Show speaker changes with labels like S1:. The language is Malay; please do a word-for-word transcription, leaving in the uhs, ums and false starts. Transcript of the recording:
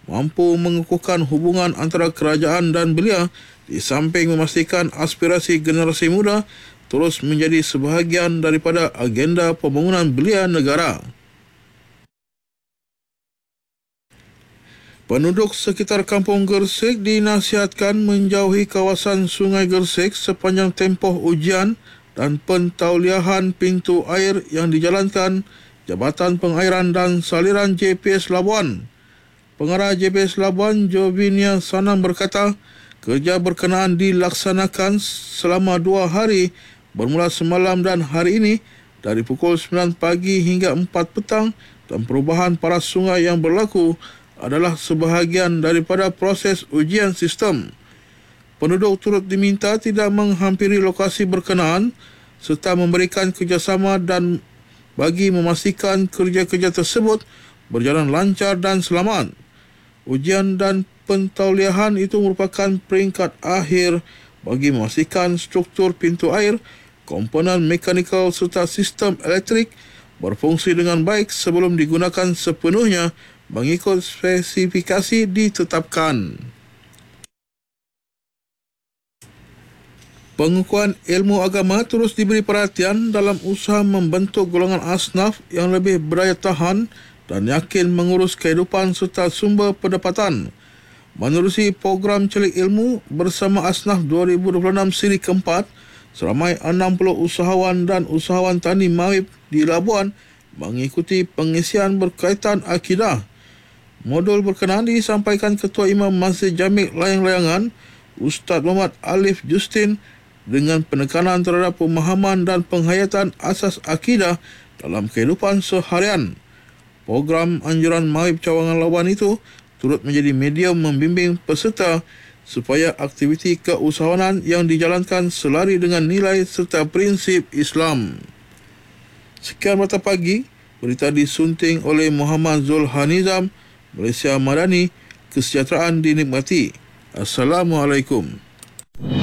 S1: mampu mengukuhkan hubungan antara kerajaan dan belia di samping memastikan aspirasi generasi muda terus menjadi sebahagian daripada agenda pembangunan belia negara. Penduduk sekitar Kampung Gersik dinasihatkan menjauhi kawasan Sungai Gersik sepanjang tempoh ujian dan pentauliahan pintu air yang dijalankan Jabatan Pengairan dan Saliran J P S Labuan. Pengarah J P S Labuan, Jovinia Sanam berkata, kerja berkenaan dilaksanakan selama dua hari bermula semalam dan hari ini dari pukul sembilan pagi hingga empat petang, dan perubahan paras sungai yang berlaku adalah sebahagian daripada proses ujian sistem. Penduduk turut diminta tidak menghampiri lokasi berkenaan serta memberikan kerjasama dan bagi memastikan kerja-kerja tersebut berjalan lancar dan selamat. Ujian dan pentauliahan itu merupakan peringkat akhir bagi memastikan struktur pintu air, komponen mekanikal serta sistem elektrik berfungsi dengan baik sebelum digunakan sepenuhnya mengikut spesifikasi ditetapkan. Pengukuhan ilmu agama terus diberi perhatian dalam usaha membentuk golongan asnaf yang lebih berdaya tahan dan yakin mengurus kehidupan serta sumber pendapatan. Menerusi program Celik Ilmu bersama Asnaf dua ribu dua puluh enam siri keempat, seramai enam puluh usahawan dan usahawan tani mawib di Labuan mengikuti pengisian berkaitan akidah. Modul berkenaan disampaikan Ketua Imam Masjid Jamik Layang-Layangan, Ustaz Muhammad Alif Justin, dengan penekanan terhadap pemahaman dan penghayatan asas akidah dalam kehidupan seharian. Program anjuran mawib cawangan Labuan itu turut menjadi medium membimbing peserta supaya aktiviti keusahawanan yang dijalankan selari dengan nilai serta prinsip Islam. Sekian Mata Pagi, berita disunting oleh Muhammad Zulhanizam, Malaysia Madani, kesejahteraan dinikmati. Assalamualaikum.